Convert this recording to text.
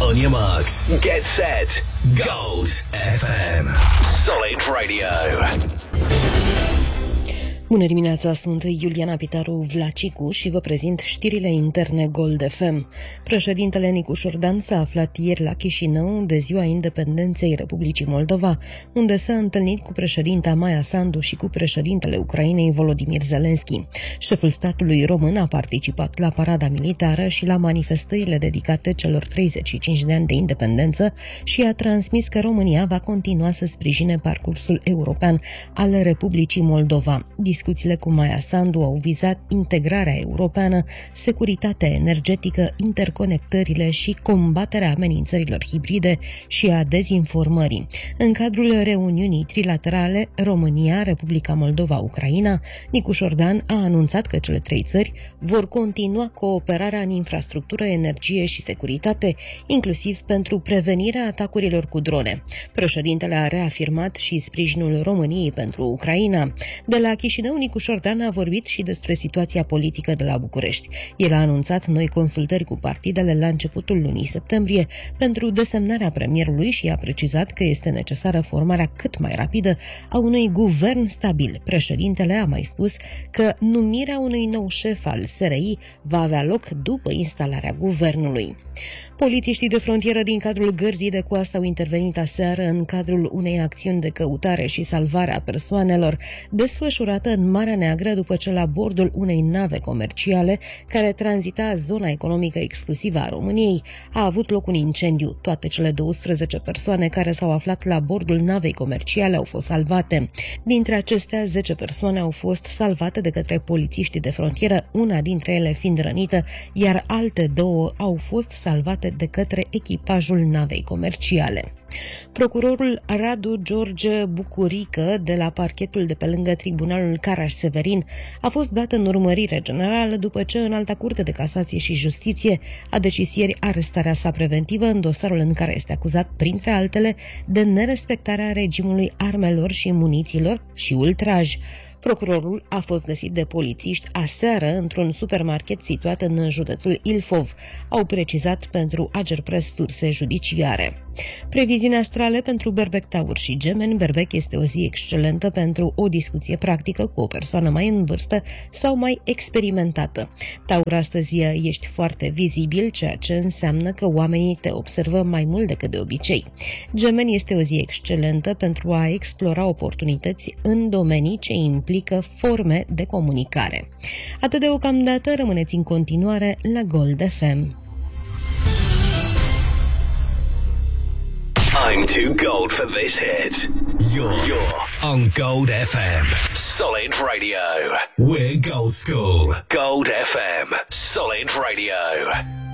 On your marks, get set, Gold FM. Solid Radio. Bună dimineața, sunt Iuliana Pitaru Vlacicu și vă prezint știrile interne Gold FM. Președintele Nicu Șordan s-a aflat ieri la Chișinău de ziua independenței Republicii Moldova, unde s-a întâlnit cu președinta Maia Sandu și cu președintele Ucrainei Volodymyr Zelensky. Șeful statului român a participat la parada militară și la manifestările dedicate celor 35 de ani de independență și a transmis că România va continua să sprijine parcursul european al Republicii Moldova. Discuțiile cu Maia Sandu au vizat integrarea europeană, securitatea energetică, interconectările și combaterea amenințărilor hibride și a dezinformării. În cadrul reuniunii trilaterale România, Republica Moldova, Ucraina, Nicu Șordan a anunțat că cele trei țări vor continua cooperarea în infrastructură, energie și securitate, inclusiv pentru prevenirea atacurilor cu drone. Președintele a reafirmat și sprijinul României pentru Ucraina. De la Chișinău, Nicu Șordan a vorbit și despre situația politică de la București. El a anunțat noi consultări cu partidele la începutul lunii septembrie pentru desemnarea premierului și a precizat că este necesară formarea cât mai rapidă a unui guvern stabil. Președintele a mai spus că numirea unui nou șef al SRI va avea loc după instalarea guvernului. Polițiștii de frontieră din cadrul Gărzii de Coastă au intervenit aseară în cadrul unei acțiuni de căutare și salvare a persoanelor desfășurată în Marea Neagră după ce la bordul unei nave comerciale care tranzita zona economică exclusivă a României a avut loc un incendiu. Toate cele 12 persoane care s-au aflat la bordul navei comerciale au fost salvate. Dintre acestea, 10 persoane au fost salvate de către polițiștii de frontieră, una dintre ele fiind rănită, iar alte două au fost salvate de către echipajul navei comerciale. Procurorul Radu George Bucurică de la parchetul de pe lângă Tribunalul Caraș-Severin a fost dat în urmărire generală după ce Înalta Curte de Casație și Justiție a decis ieri arestarea sa preventivă în dosarul în care este acuzat, printre altele, de nerespectarea regimului armelor și munițiilor și ultraj. Procurorul a fost găsit de polițiști aseară într-un supermarket situat în județul Ilfov, au precizat pentru Agerpres surse judiciare. Previziuni astrale pentru Berbec, Taur și Gemeni. Berbec este o zi excelentă pentru o discuție practică cu o persoană mai în vârstă sau mai experimentată. Taur, astăzi ești foarte vizibil, ceea ce înseamnă că oamenii te observă mai mult decât de obicei. Gemeni este o zi excelentă pentru a explora oportunități în domenii ce implică forme de comunicare. Atât deocamdată, rămâneți în continuare la Gold FM. I'm too gold for this hit. You're on Gold FM. Solid Radio. We're Gold School. Gold FM. Solid Radio.